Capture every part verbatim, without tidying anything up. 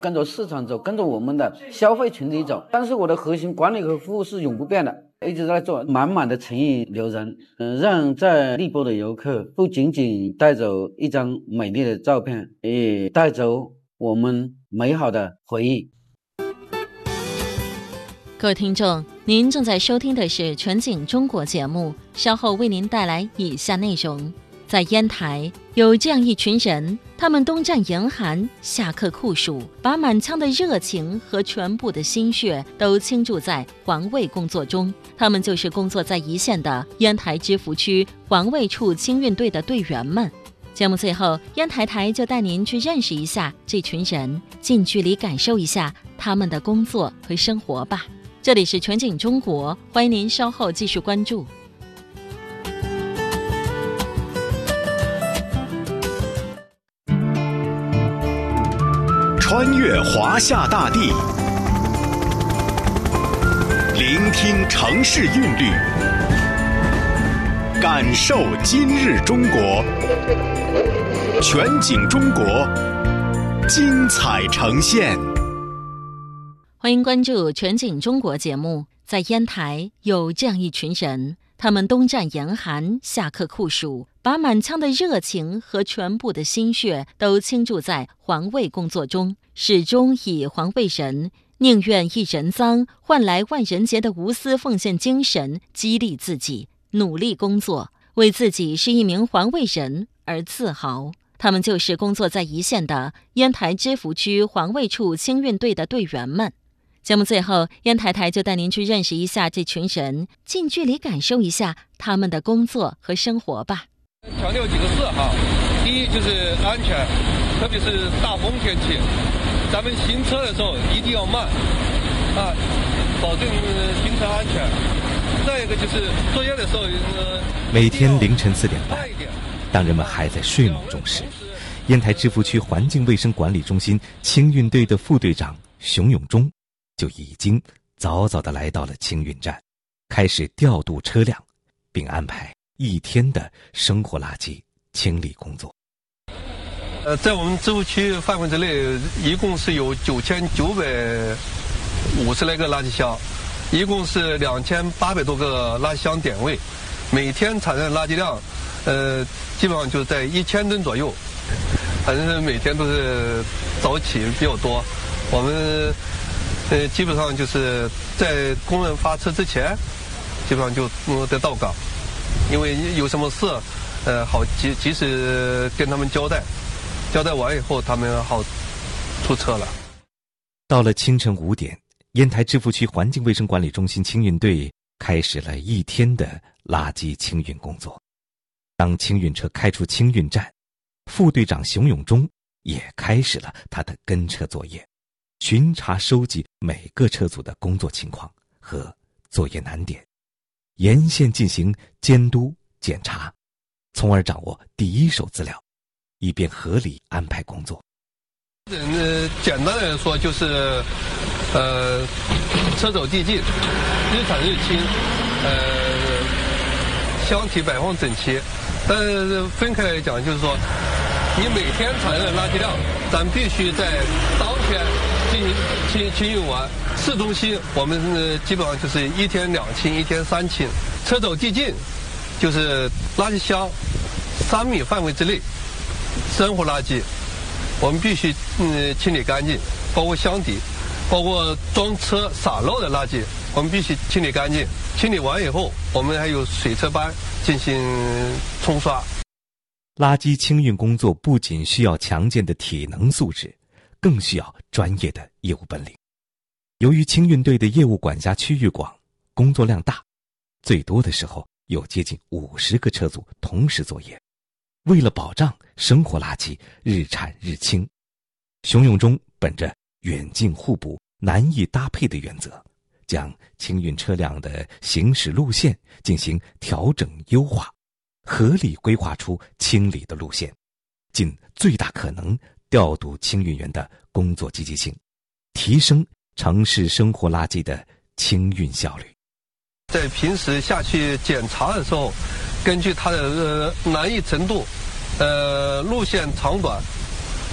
跟着市场走，跟着我们的消费群体走。但是我的核心管理和服务是永不变的，一直在做，满满的诚意留人，嗯、呃，让在荔波的游客不仅仅带走一张美丽的照片，也带走我们美好的回忆。 各位听众，您正在收听的是全景中国节目，稍后为您带来以下内容。在烟台有这样一群人，他们冬战严寒，夏刻酷暑，把满腔的热情和全部的心血都倾注在环卫工作中。他们就是工作在一线的烟台芝罘区环卫处清运队的队员们。节目最后，烟台台就带您去认识一下这群人，近距离感受一下他们的工作和生活吧。这里是全景中国，欢迎您稍后继续关注。 穿越华夏大地，聆听城市韵律，感受今日中国。全景中国，精彩呈现。 欢迎关注全景中国节目。在烟台有这样一群人，他们冬战严寒，夏刻酷暑，把满腔的热情和全部的心血都倾注在环卫工作中，始终以环卫人宁愿一人脏换来万人洁的无私奉献精神激励自己，努力工作，为自己是一名环卫人而自豪。他们就是工作在一线的烟台芝罘区环卫处清运队的队员们。节目最后，烟台台就带您去认识一下这群人，近距离感受一下他们的工作和生活吧。 强调几个事哈，第一就是安全，特别是大风天气，咱们行车的时候一定要慢啊，保证行车安全。再一个就是作业的时候，呃、 每天凌晨四点半，当人们还在睡梦中时，烟台芝罘区环境卫生管理中心清运队的副队长熊永忠就已经早早地来到了清运站，开始调度车辆，并安排一天的生活垃圾清理工作。 呃，在我们芝罘区范围之内，一共是有九千九百五十来个垃圾箱，一共是两千八百多个垃圾箱点位，每天产生的垃圾量，呃，基本上就在一千吨左右。反正是每天都是早起比较多，我们。呃，基本上就是在工人发车之前，基本上就嗯得到岗，因为有什么事，呃，好及及时跟他们交代，交代完以后，他们好出车了。 到了清晨五点，烟台芝罘区环境卫生管理中心清运队开始了一天的垃圾清运工作。当清运车开出清运站，副队长熊永忠也开始了他的跟车作业。巡查收集每个车组的工作情况和作业难点，沿线进行监督检查，从而掌握第一手资料，以便合理安排工作。 呃，简单的说就是，呃，车走地进，日产日清，呃，箱体摆放整齐。但是分开来讲，就是说，你每天产生的垃圾量，咱必须在当天进行清清运完。市中心我们呃基本上就是一天两清，一天三清。车走地进，就是垃圾箱三米范围之内，生活垃圾我们必须嗯清理干净，包括箱底，包括装车洒漏的垃圾，我们必须清理干净。清理完以后，我们还有水车班进行冲刷。 垃圾清运工作不仅需要强健的体能素质，更需要专业的业务本领。由于清运队的业务管辖区域广，工作量大，最多的时候有接近五十个车组同时作业。为了保障生活垃圾日产日清，熊永忠本着远近互补、难易搭配的原则，将清运车辆的行驶路线进行调整优化，合理规划出清理的路线，尽最大可能调度清运员的工作积极性，提升城市生活垃圾的清运效率。 在平时下去检查的时候，根据它的、呃、难易程度、呃路线长短，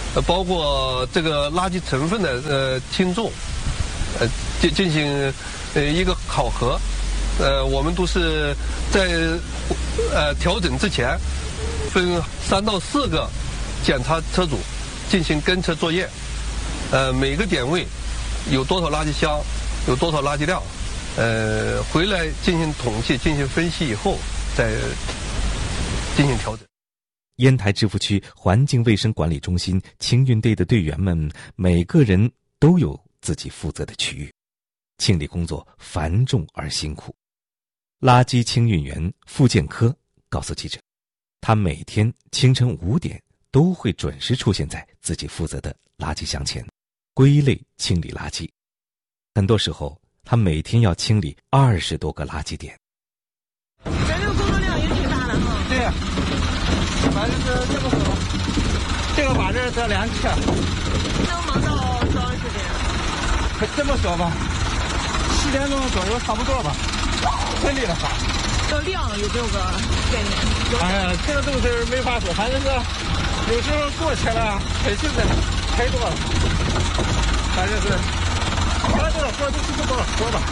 呃，包括这个垃圾成分的呃轻重，呃进进行呃一个考核。呃，我们都是在呃调整之前，分三到四个检查车组进行跟车作业。呃，每个点位有多少垃圾箱，有多少垃圾量，呃，回来进行统计、进行分析以后，再进行调整。 烟台支付区环境卫生管理中心清运队的队员们，每个人都有自己负责的区域，清理工作繁重而辛苦。垃圾清运员付建科告诉记者，他每天清晨五点都会准时出现在自己负责的垃圾箱前，归类清理垃圾。很多时候，他每天要清理二十多个垃圾点。 这个工作量也挺大的哈。 对呀，反正是这么说，这个把这这两车， 能忙到多长时间？ 这么说吧，十点钟左右差不多吧。顺利的话， 这量有没有个概念？ 哎呀，这个东西没法说，反正是有时候过去了，很现在太多了，反正是该多少活就是多少活吧。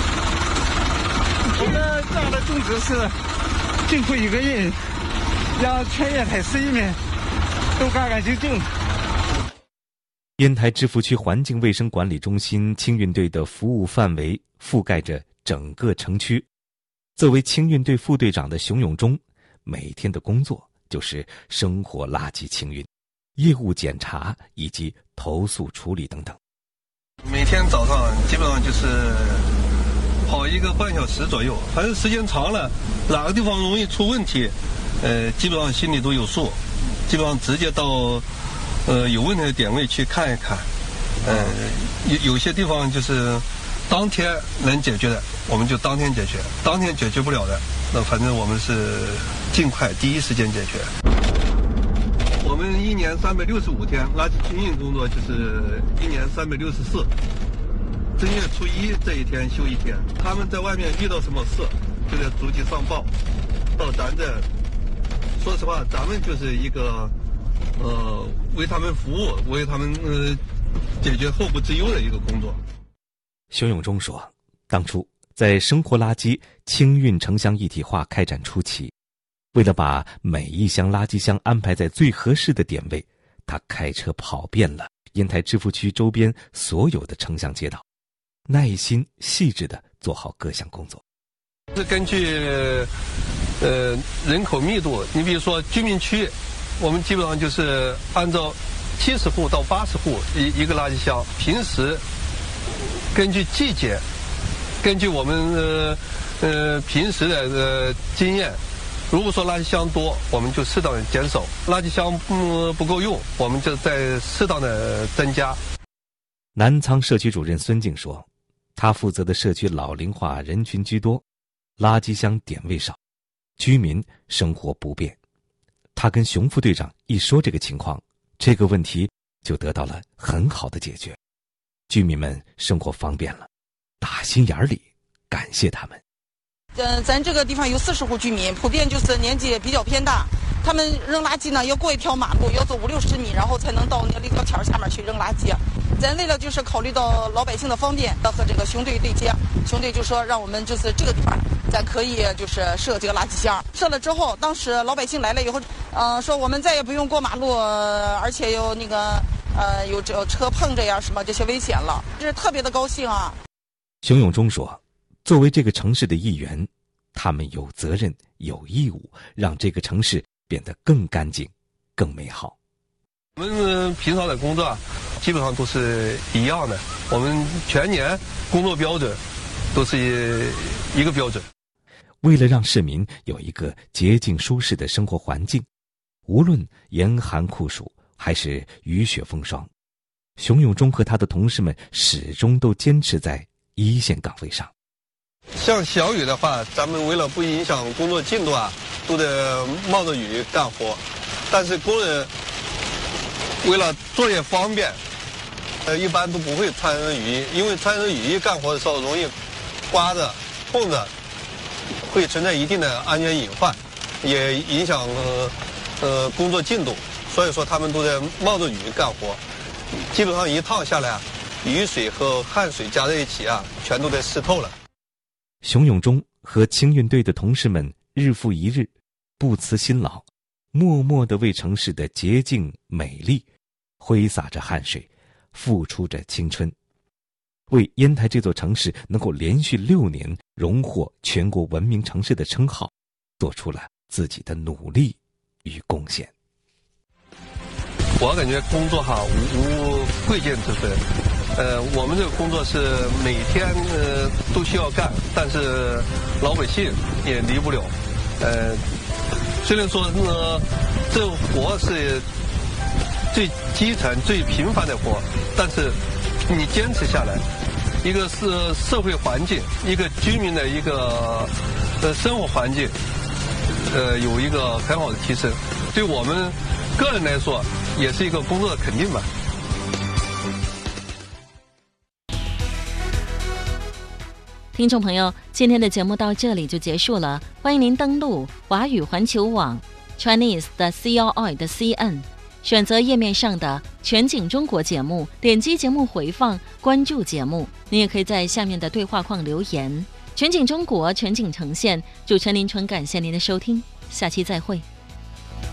我们这样的宗旨是尽出一个人，让全烟台市民都干干净净的。 烟台支付区环境卫生管理中心清运队的服务范围覆盖着整个城区。作为清运队副队长的熊永忠，每天的工作就是生活垃圾清运、业务检查以及投诉处理等等。 每天早上基本上就是跑一个半小时左右，反正时间长了，哪个地方容易出问题，呃，基本上心里都有数，基本上直接到呃有问题的点位去看一看，呃，有有些地方就是当天能解决的，我们就当天解决；当天解决不了的，那反正我们是尽快第一时间解决。我们一年三百六十五天垃圾清运工作就是一年三百六十四，正月初一这一天休一天。他们在外面遇到什么事，就在逐级上报，到咱这。说实话，咱们就是一个呃为他们服务、为他们呃解决后顾之忧的一个工作。 熊永忠说，当初在生活垃圾清运城乡一体化开展初期，为了把每一箱垃圾箱安排在最合适的点位，他开车跑遍了烟台支付区周边所有的城乡街道，耐心细致地做好各项工作。 是根据呃人口密度，你比如说居民区，我们基本上就是按照七十户到八十户一一个垃圾箱，平时根据季节，根据我们呃呃平时的呃经验，如果说垃圾箱多，我们就适当的减少；垃圾箱不不够用，我们就再适当的增加。 南仓社区主任孙静说，他负责的社区老龄化人群居多，垃圾箱点位少，居民生活不便。他跟熊副队长一说这个情况，这个问题就得到了很好的解决，居民们生活方便了，打心眼里感谢他们。 呃，咱这个地方有四十户居民，普遍就是年纪比较偏大，他们扔垃圾呢要过一条马路，要走五六十米，然后才能到那个立交桥下面去扔垃圾。咱为了就是考虑到老百姓的方便，和这个熊队对接，熊队就说让我们就是这个地方咱可以就是设这个垃圾箱。设了之后，当时老百姓来了以后，呃，说我们再也不用过马路，而且有那个呃有这车碰着呀什么这些危险了，这是特别的高兴啊。 熊永忠说，作为这个城市的一员，他们有责任有义务让这个城市变得更干净更美好。 我们平常的工作基本上都是一样的，我们全年工作标准都是一个标准。 为了让市民有一个洁净舒适的生活环境，无论严寒酷暑还是雨雪风霜，熊永忠和他的同事们始终都坚持在一线岗位上。 像小雨的话，咱们为了不影响工作进度啊，都得冒着雨干活。但是工人为了作业方便，呃，一般都不会穿雨衣，因为穿着雨衣干活的时候容易刮着、碰着，会存在一定的安全隐患，也影响呃呃工作进度。 所以说他们都在冒着雨干活，基本上一趟下来，雨水和汗水加在一起啊，全都在湿透了。 熊永忠和清运队的同事们日复一日，不辞辛劳，默默地为城市的洁净美丽挥洒着汗水，付出着青春，为烟台这座城市能够连续六年荣获全国文明城市的称号，做出了自己的努力与贡献。 我感觉工作哈无无贵贱之分，呃，我们这个工作是每天呃都需要干，但是老百姓也离不了。呃，虽然说呢，这活是最基层、最平凡的活，但是你坚持下来，一个是社会环境，一个居民的一个呃生活环境，呃，有一个很好的提升，对我们个人来说，也是一个工作的肯定吧。 听众朋友，今天的节目到这里就结束了，欢迎您登录华语环球网 Chinese 的 C L I 的 C N， 选择页面上的全景中国节目，点击节目回放，关注节目。您也可以在下面的对话框留言。全景中国，全景呈现，主持人林纯，感谢您的收听，下期再会。